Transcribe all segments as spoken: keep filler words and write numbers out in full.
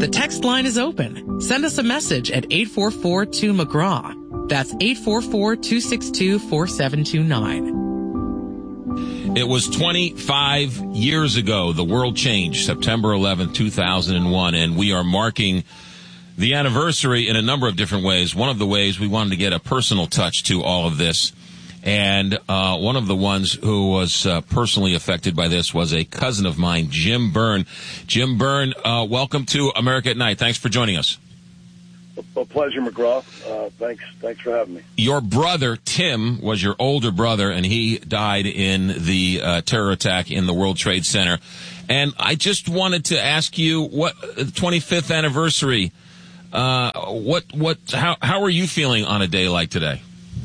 The text line is open. Send us a message at eight four four two McGraw. That's eight four four two six two four seven two nine. It was twenty-five years ago. The world changed, September eleventh, two thousand one, and we are marking the anniversary in a number of different ways. One of the ways we wanted to get a personal touch to all of this, and uh one of the ones who was uh, personally affected by this was a cousin of mine, Jim Byrne. Jim Byrne, uh welcome to America at Night. Thanks for joining us. A pleasure, McGraw. Uh, thanks, thanks for having me. Your brother, Tim, was your older brother, and he died in the uh, terror attack in the World Trade Center. And I just wanted to ask you, what twenty-fifth anniversary? Uh, what, what, how, how are you feeling on a day like today?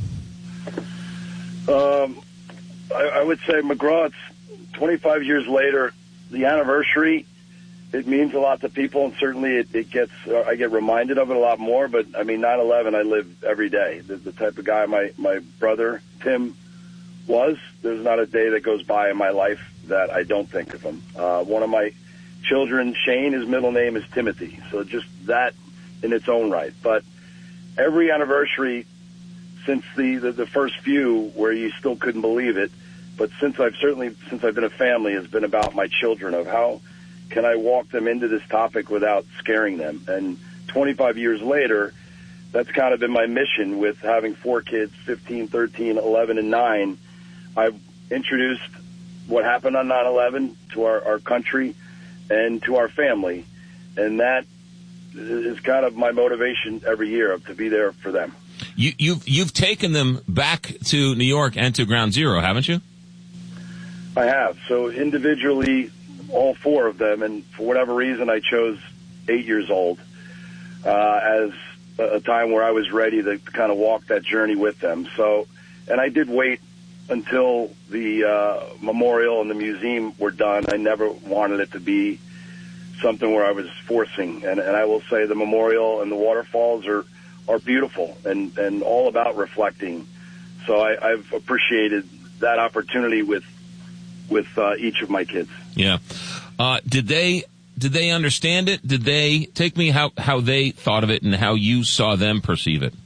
Um, I, I would say, McGraw, it's twenty-five years later. The anniversary, it means a lot to people, and certainly it, it gets, uh, I get reminded of it a lot more, but I mean, nine eleven, I live every day. The, the type of guy my, my brother, Tim, was, there's not a day that goes by in my life that I don't think of him. Uh, one of my children, Shane, his middle name is Timothy, so just that in its own right. But every anniversary since the, the, the first few where you still couldn't believe it, but since I've certainly, since I've been a family, has been about my children, of how can I walk them into this topic without scaring them? And twenty-five years later, that's kind of been my mission with having four kids, fifteen, thirteen, eleven, and nine. I've introduced what happened on nine eleven to our, our country and to our family. And that is kind of my motivation every year, to be there for them. You, you've, you've taken them back to New York and to Ground Zero, haven't you? I have. So individually, all four of them, and for whatever reason, I chose eight years old uh, as a time where I was ready to kind of walk that journey with them. So, and I did wait until the uh, memorial and the museum were done. I never wanted it to be something where I was forcing. And, and I will say the memorial and the waterfalls are, are beautiful and, and all about reflecting. So I, I've appreciated that opportunity with with uh, each of my kids. Yeah. Uh, did they did they understand it? Did they take me how, how they thought of it and how you saw them perceive it?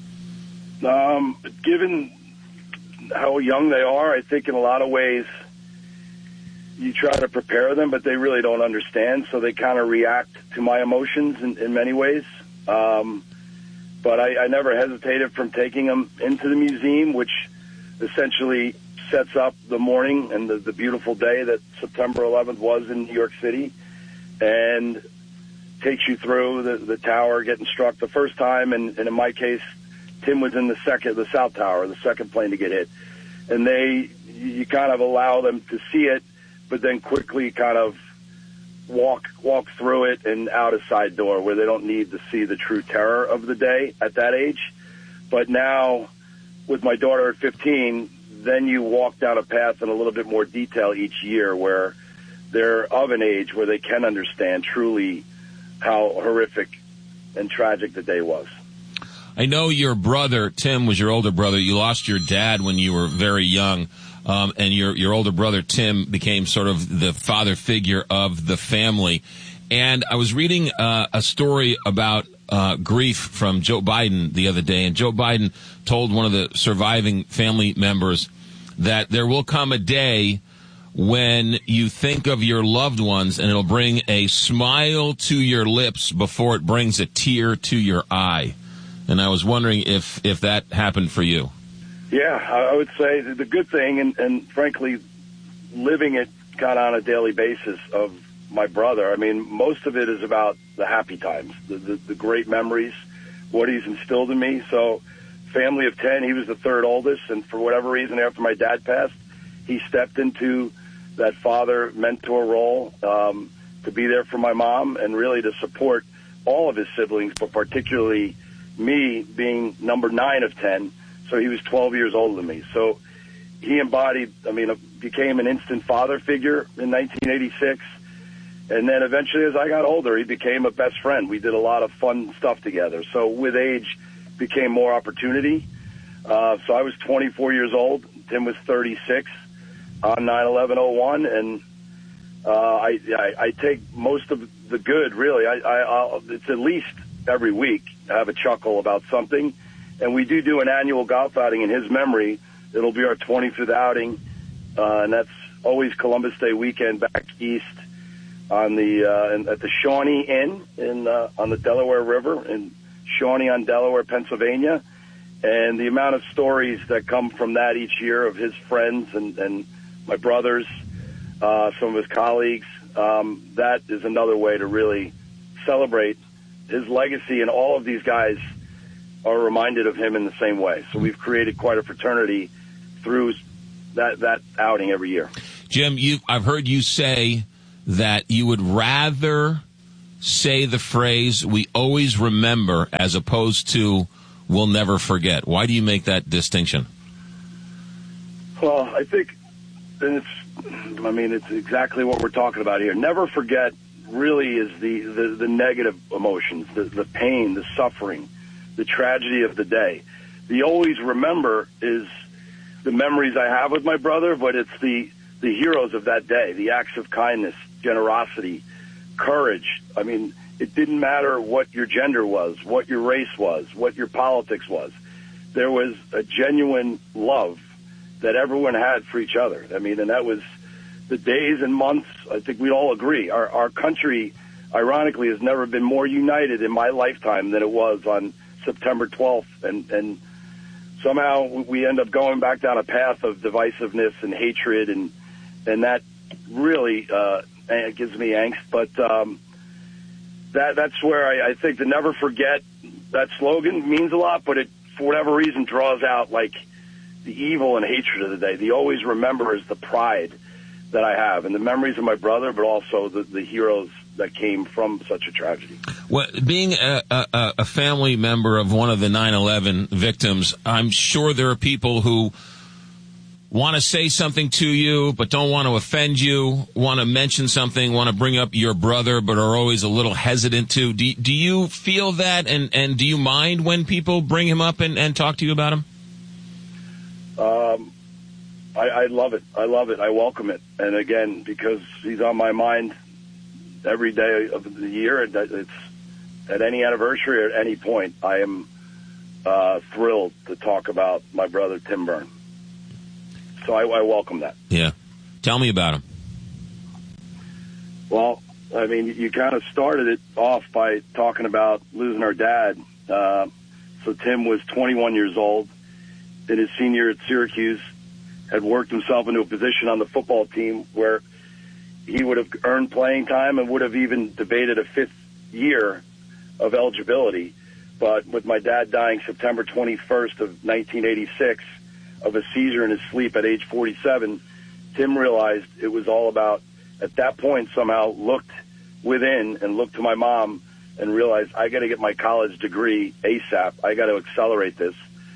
Um, given how young they are, I think in a lot of ways you try to prepare them, but they really don't understand, so they kind of react to my emotions in, in many ways. Um, but I, I never hesitated from taking them into the museum, which essentially sets up the morning and the, the beautiful day that September eleventh was in New York City, and takes you through the, the tower getting struck the first time, and, and in my case, Tim was in the second, the South Tower, the second plane to get hit. And they, you kind of allow them to see it, but then quickly kind of walk walk through it and out a side door where they don't need to see the true terror of the day at that age. But now, with my daughter at fifteen, then you walk down a path in a little bit more detail each year where they're of an age where they can understand truly how horrific and tragic the day was. I know your brother, Tim, was your older brother. You lost your dad when you were very young, um, and your, your older brother, Tim, became sort of the father figure of the family. And I was reading uh, a story about uh, grief from Joe Biden the other day, and Joe Biden told one of the surviving family members that there will come a day when you think of your loved ones and it'll bring a smile to your lips before it brings a tear to your eye. And I was wondering if, if that happened for you. Yeah, I would say the good thing, and, and frankly, living it kind of on a daily basis of my brother, I mean, most of it is about the happy times, the, the, the great memories, what he's instilled in me. So family of ten, he was the third oldest, and for whatever reason, after my dad passed, he stepped into that father mentor role um, to be there for my mom and really to support all of his siblings, but particularly me being number nine of ten. So he was twelve years older than me. So he embodied, I mean, became an instant father figure in nineteen eighty-six. And then eventually, as I got older, he became a best friend. We did a lot of fun stuff together. So with age became more opportunity. Uh, so I was twenty-four years old. Tim was thirty-six on nine eleven oh one. And Uh, I, I I take most of the good, really. I, I I'll, it's at least every week I have a chuckle about something, and we do do an annual golf outing in his memory. It'll be our twenty-fifth outing, uh, and that's always Columbus Day weekend back east on the uh, in, at the Shawnee Inn in uh, on the Delaware River in Shawnee on Delaware, Pennsylvania. And the amount of stories that come from that each year of his friends and, and my brothers, uh, some of his colleagues, um, that is another way to really celebrate his legacy. And all of these guys are reminded of him in the same way. So we've created quite a fraternity through that, that outing every year. Jim, you, I've heard you say that you would rather say the phrase, "we always remember," as opposed to "we'll never forget." Why do you make that distinction? Well, I think it's, I mean, it's exactly what we're talking about here. Never forget really is the, the, the negative emotions, the, the pain, the suffering, the tragedy of the day. The always remember is the memories I have with my brother, but it's the, the heroes of that day, the acts of kindness, generosity, courage. I mean, it didn't matter what your gender was, what your race was, what your politics was. There was a genuine love that everyone had for each other. I mean, and that was the days and months, I think we all agree. Our, our country, ironically, has never been more united in my lifetime than it was on September twelfth. And, and somehow we end up going back down a path of divisiveness and hatred, and, and that really uh, gives me angst. But um, that that's where I, I think the never forget, that slogan means a lot, but it, for whatever reason, draws out like the evil and hatred of the day. The always remember is the pride that I have and the memories of my brother, but also the, the heroes that came from such a tragedy. Well, being a, a, a family member of one of the nine eleven victims, I'm sure there are people who want to say something to you, but don't want to offend you, want to mention something, want to bring up your brother, but are always a little hesitant to. Do, do you feel that, and, and do you mind when people bring him up and, and talk to you about him? Um, I, I love it. I love it. I welcome it. And again, because he's on my mind every day of the year, it's at any anniversary or at any point, I am uh, thrilled to talk about my brother, Tim Byrne. So I, I welcome that. Yeah. Tell me about him. Well, I mean, you kind of started it off by talking about losing our dad. Uh, so Tim was twenty-one years old. In his senior year at Syracuse, had worked himself into a position on the football team where he would have earned playing time and would have even debated a fifth year of eligibility. But with my dad dying September twenty-first of nineteen eighty-six of a seizure in his sleep at age forty-seven, Tim realized it was all about, at that point, somehow looked within and looked to my mom and realized, I got to get my college degree ASAP. I got to accelerate this.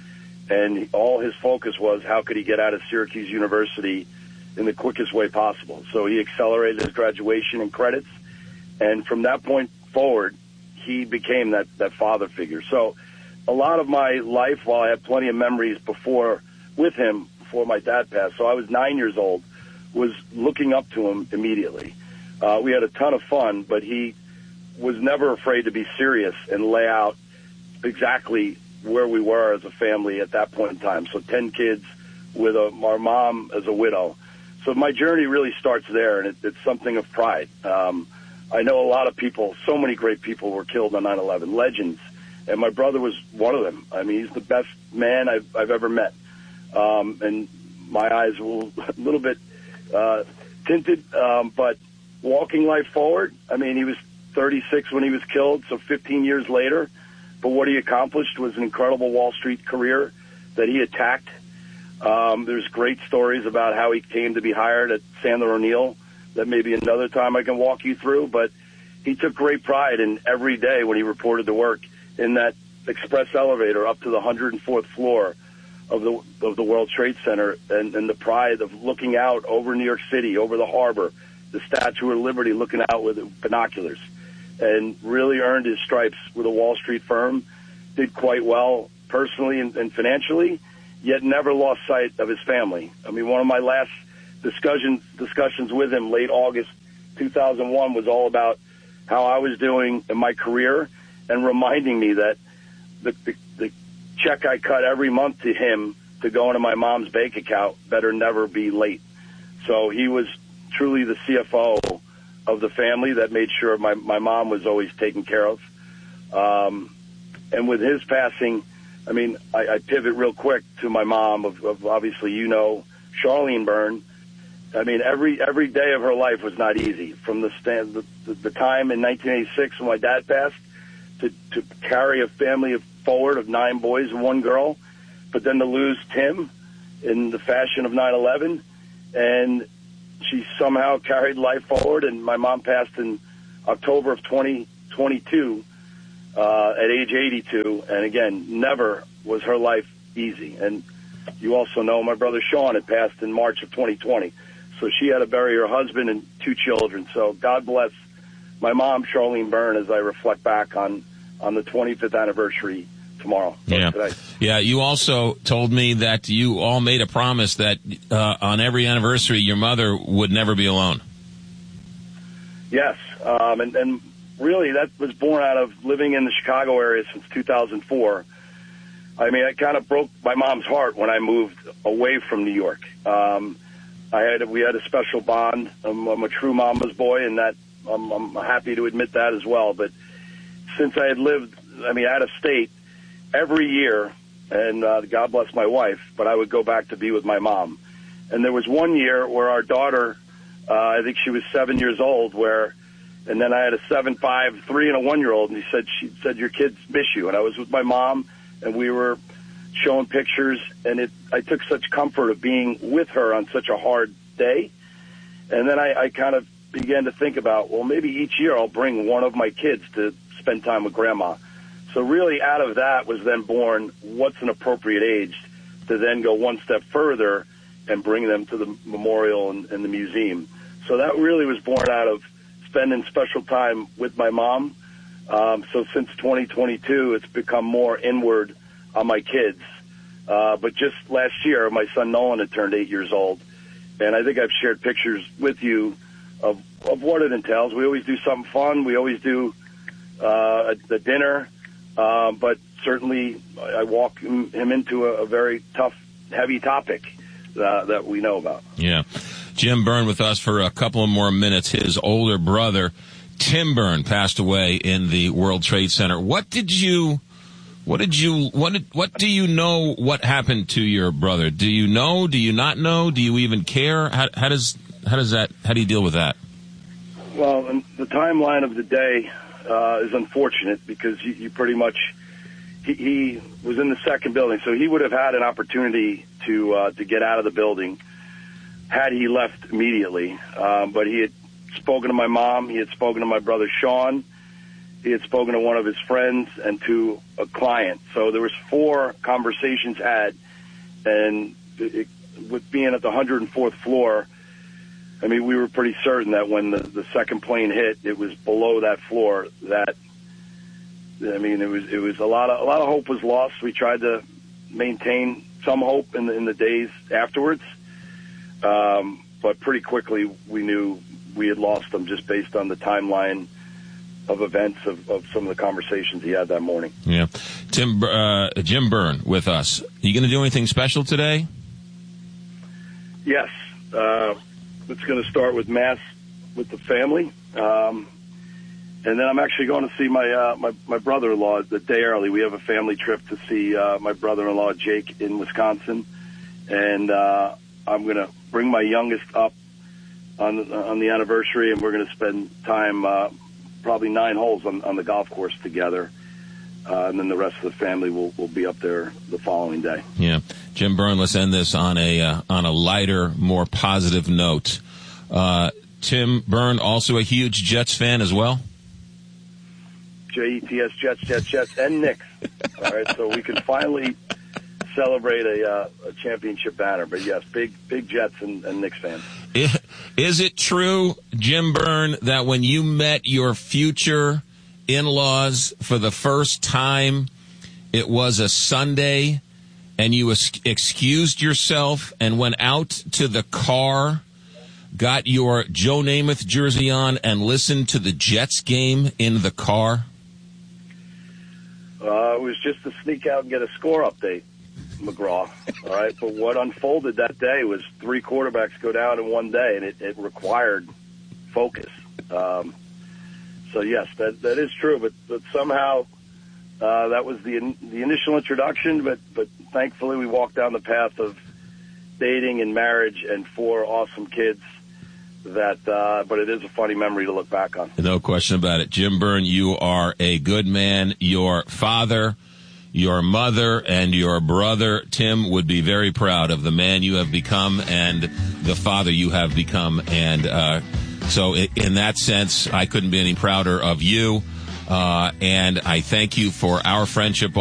And all his focus was, how could he get out of Syracuse University in the quickest way possible? So he accelerated his graduation and credits. And from that point forward, he became that, that father figure. So a lot of my life, while I have plenty of memories before with him, before my dad passed, so I was nine years old, was looking up to him immediately. Uh, we had a ton of fun, but he was never afraid to be serious and lay out exactly where we were as a family at that point in time. So ten kids with a, our mom as a widow. So my journey really starts there, and it, it's something of pride. Um, I know a lot of people, so many great people were killed on nine eleven, legends, and my brother was one of them. I mean, he's the best man I've, I've ever met. Um, and my eyes were a little bit uh, tinted, um, but walking life forward, I mean, he was thirty-six when he was killed, so fifteen years later. But what he accomplished was an incredible Wall Street career that he attacked. Um, there's great stories about how he came to be hired at Sandler O'Neill that maybe another time I can walk you through. But he took great pride in every day when he reported to work in that express elevator up to the one hundred fourth floor of the of the World Trade Center, and, and the pride of looking out over New York City, over the harbor, the Statue of Liberty, looking out with binoculars. And really earned his stripes with a Wall Street firm, did quite well personally and, and financially, yet never lost sight of his family. I mean, one of my last discussion, discussions with him late August two thousand one was all about how I was doing in my career and reminding me that the, the, the check I cut every month to him to go into my mom's bank account better never be late. So he was truly the C F O of the family that made sure my, my mom was always taken care of. Um, and with his passing, I mean, I, I pivot real quick to my mom of, of obviously, you know, Charlene Byrne. I mean, every every day of her life was not easy. From the stand, the, the, the time in nineteen eighty-six when my dad passed, to to carry a family of forward of nine boys and one girl, but then to lose Tim in the fashion of nine eleven, and she somehow carried life forward. And my mom passed in October of twenty twenty-two uh, at age eighty-two, and again, never was her life easy. And you also know my brother Sean had passed in March of twenty twenty. So she had to bury her husband and two children. So God bless my mom, Charlene Byrne, as I reflect back on, on the twenty-fifth anniversary tomorrow. Yeah. Today. Yeah. You also told me that you all made a promise that uh, on every anniversary your mother would never be alone. Yes. Um, and, and really that was born out of living in the Chicago area since two thousand four. I mean, it kind of broke my mom's heart when I moved away from New York. Um, I had we had a special bond. I'm, I'm a true mama's boy, and that I'm, I'm happy to admit that as well. But since I had lived, I mean, out of state every year, and uh, God bless my wife, but I would go back to be with my mom. And there was one year where our daughter, uh, I think she was seven years old, where, and then I had a seven, five, three, and a one-year-old, and he said she said your kids miss you, and I was with my mom, and we were showing pictures, and it I took such comfort of being with her on such a hard day. And then I, I kind of began to think about, well, maybe each year I'll bring one of my kids to spend time with Grandma. So really out of that was then born what's an appropriate age to then go one step further and bring them to the memorial and, and the museum. So that really was born out of spending special time with my mom. Um, so since twenty twenty-two, it's become more inward on my kids. Uh, but just last year, my son Nolan had turned eight years old. And I think I've shared pictures with you of, of what it entails. We always do something fun. We always do uh, a, a dinner. Uh, but certainly I walk him, him into a, a very tough, heavy topic uh, that we know about. Yeah. Jim Byrne with us for a couple of more minutes. His older brother, Tim Byrne, passed away in the World Trade Center. What did you... What did you, what did, what do you know what happened to your brother? Do you know? Do you not know? Do you even care? How, how does, how does that, how do you deal with that? Well, the timeline of the day, uh, is unfortunate because you, you pretty much, he, he was in the second building, so he would have had an opportunity to, uh, to get out of the building had he left immediately. Um, but he had spoken to my mom, he had spoken to my brother Sean, he had spoken to one of his friends and to a client. So there was four conversations had, and it, with being at the one hundred fourth floor, I mean, we were pretty certain that when the, the second plane hit, it was below that floor. That, I mean, it was it was a lot of a lot of hope was lost. We tried to maintain some hope in the, in the days afterwards, um, but pretty quickly we knew we had lost them just based on the timeline of events of, of some of the conversations he had that morning. Yeah. Tim, uh, Jim Byrne with us. Are you going to do anything special today? Yes. Uh, it's going to start with Mass with the family. Um, and then I'm actually going to see my, uh, my, my brother-in-law the day early. We have a family trip to see, uh, my brother-in-law Jake in Wisconsin. And, uh, I'm going to bring my youngest up on, on the anniversary, and we're going to spend time, uh, probably nine holes on, on the golf course together. Uh, and then the rest of the family will, will be up there the following day. Yeah. Jim Byrne, let's end this on a, uh, on a lighter, more positive note. Uh, Tim Byrne, also a huge Jets fan as well? J E T S, Jets, Jets, Jets, and Knicks. All right, so we can finally celebrate a, uh, a championship banner. But yes, big, big Jets and, and Knicks fans. Is it true, Jim Byrne, that when you met your future in-laws for the first time, it was a Sunday, and you excused yourself and went out to the car got your Joe Namath jersey on and listened to the Jets game in the car? Uh, it was just to sneak out and get a score update, McGraw. All right, but what unfolded that day was three quarterbacks go down in one day, and it, it required focus. Um, so yes, that that is true. But but somehow uh, that was the in, the initial introduction. But but thankfully we walked down the path of dating and marriage and four awesome kids. That, uh, but it is a funny memory to look back on. No question about it. Jim Byrne, you are a good man. Your father, your mother, and your brother, Tim, would be very proud of the man you have become and the father you have become. And uh, so in that sense, I couldn't be any prouder of you. Uh, and I thank you for our friendship